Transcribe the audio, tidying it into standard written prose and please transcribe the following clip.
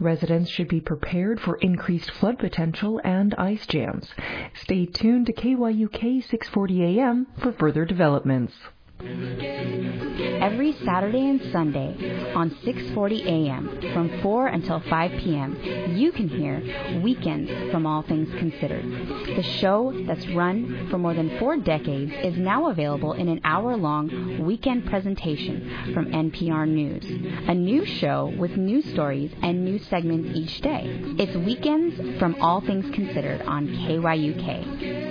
Residents should be prepared for increased flood potential and ice jams. Stay tuned to KYUK 640 AM for further developments. Every Saturday and Sunday on 640 AM from 4 until 5 p.m., you can hear Weekends from All Things Considered. The show that's run for more than 4 decades is now available in an hour-long weekend presentation from NPR News, a new show with news stories and new segments each day. It's Weekends from All Things Considered on KYUK.